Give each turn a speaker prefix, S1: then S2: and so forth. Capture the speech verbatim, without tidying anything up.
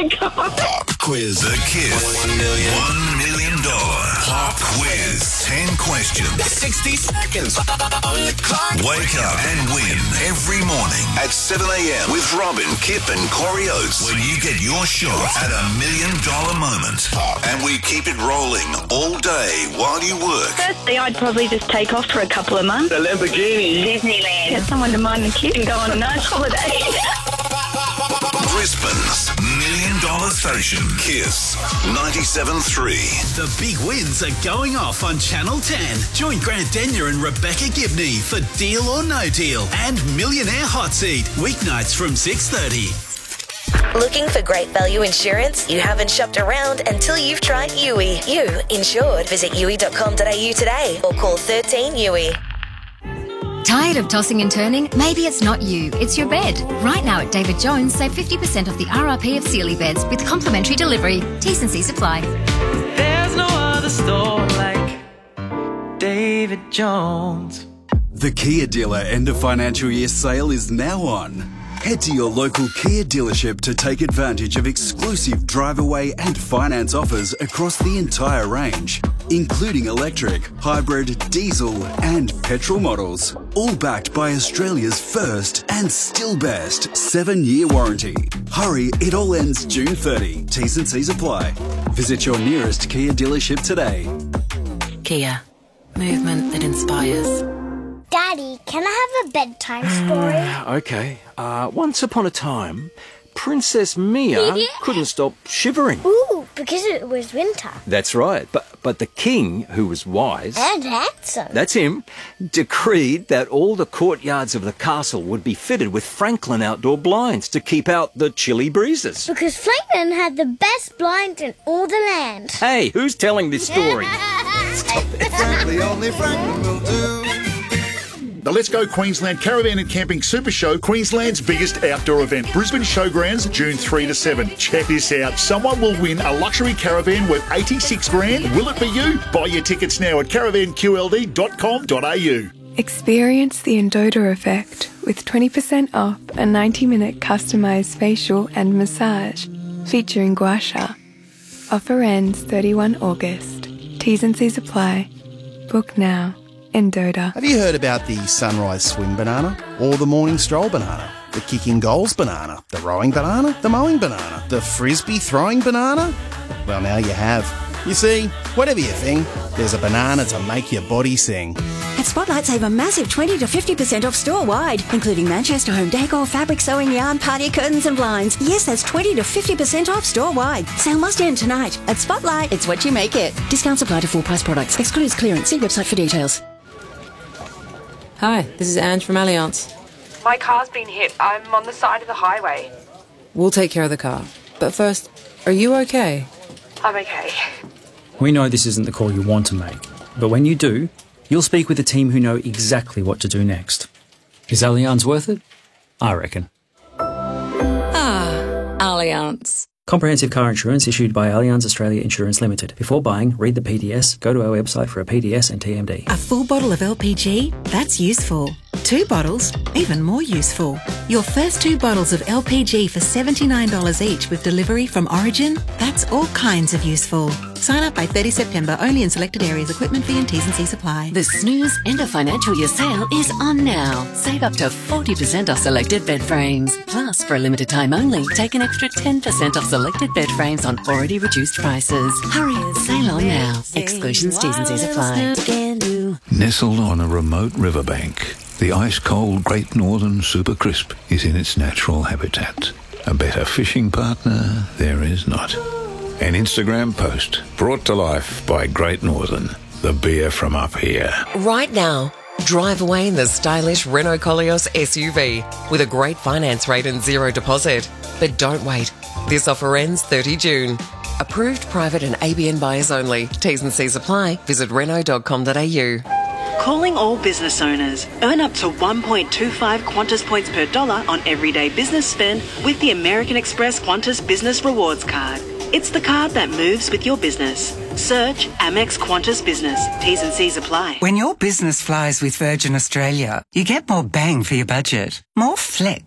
S1: my God.
S2: Pop quiz. The Kiss. One million. One million dollar pop quiz. Ten questions.
S3: sixty seconds.
S2: Wake up and win every morning at seven a.m. with Robin, Kip and Corey Oates when you get your shot at a million dollar moment. And we keep it rolling all day while you work.
S1: Firstly, I'd probably just take off for a couple of months.
S4: The Lamborghini.
S1: Disneyland. Get someone to mind the kid and go on a nice holiday.
S2: Brisbane's million dollar station. Kiss ninety-seven point three.
S3: The big wins are going off on Channel ten. Join Grant Denyer and Rebecca Gibney for Deal or No Deal and Millionaire Hot Seat. Weeknights from six thirty.
S5: Looking for great value insurance? You haven't shopped around until you've tried U I. You insured. Visit U I dot com dot a u today or call thirteen U I.
S6: Tired of tossing and turning? Maybe it's not you, it's your bed. Right now at David Jones, save fifty percent off the R R P of Sealy beds with complimentary delivery. T's and C's apply.
S7: There's no other store like David Jones.
S8: The Kia dealer end of financial year sale is now on. Head to your local Kia dealership to take advantage of exclusive drive away and finance offers across the entire range, including electric, hybrid, diesel and petrol models, all backed by Australia's first and still best seven-year warranty. Hurry, it all ends June thirtieth. T's and C's apply. Visit your nearest Kia dealership today.
S9: Kia, movement that inspires.
S10: Daddy, can I have a bedtime story?
S11: Okay. Uh, once upon a time, Princess Mia couldn't stop shivering.
S10: Ooh, because it was winter.
S11: That's right. But but the king, who was wise...
S10: And handsome.
S11: That's him, decreed that all the courtyards of the castle would be fitted with Franklin outdoor blinds to keep out the chilly breezes.
S10: Because Franklin had the best blinds in all the land.
S11: Hey, who's telling this story?
S10: Stop
S11: it.
S12: Frankly, only Franklin will do.
S13: The Let's Go Queensland Caravan and Camping Super Show, Queensland's biggest outdoor event. Brisbane Showgrounds, June third to seventh. Check this out. Someone will win a luxury caravan worth eighty-six grand. Will it be you? Buy your tickets now at caravan q l d dot com dot a u.
S14: Experience the Endota effect with twenty percent off a ninety minute customised facial and massage featuring gua sha. Offer ends thirty-first of August. T's and C's apply. Book now. Endota.
S15: Have you heard about the sunrise swim banana? Or the morning stroll banana? The kicking goals banana? The rowing banana? The mowing banana? The frisbee throwing banana? Well, now you have. You see, whatever you think, there's a banana to make your body sing.
S16: At Spotlight, save a massive twenty to fifty percent off store-wide, including Manchester home decor, fabric, sewing, yarn, party curtains and blinds. Yes, that's twenty to fifty percent off store-wide. Sale must end tonight. At Spotlight, it's what you make it. Discounts apply to full-price products. Excludes clearance. See website for details.
S17: Hi, this is Ange from Allianz.
S18: My car's been hit. I'm on the side of the highway.
S17: We'll take care of the car. But first, are you okay?
S18: I'm okay.
S19: We know this isn't the call you want to make, but when you do, you'll speak with a team who know exactly what to do next. Is Allianz worth it? I reckon.
S17: Ah, Allianz.
S19: Comprehensive car insurance issued by Allianz Australia Insurance Limited. Before buying, read the P D S, go to our website for a P D S and T M D.
S20: A full bottle of L P G? That's useful. Two bottles? Even more useful. Your first two bottles of L P G for seventy-nine dollars each with delivery from Origin? That's all kinds of useful. Sign up by thirtieth of September, only in selected areas. Equipment fee and T's and C's apply.
S6: The Snooze End of Financial Year sale is on now. Save up to forty percent off selected bed frames. Plus, for a limited time only, take an extra ten percent off selected bed frames on already reduced prices. Hurry, sale on now. Exclusions, T's and C's apply.
S2: Nestled on a remote riverbank, the ice-cold Great Northern Super Crisp is in its natural habitat. A better fishing partner there is not. An Instagram post brought to life by Great Northern, the beer from up here.
S17: Right now, drive away in the stylish Renault Koleos S U V with a great finance rate and zero deposit. But don't wait. This offer ends thirtieth of June. Approved private and A B N buyers only. T's and C's apply. Visit renault dot com dot a u.
S1: Calling all business owners. Earn up to one point two five Qantas points per dollar on everyday business spend with the American Express Qantas Business Rewards Card. It's the card that moves with your business. Search Amex Qantas Business. T's and C's apply.
S3: When your business flies with Virgin Australia, you get more bang for your budget, more flex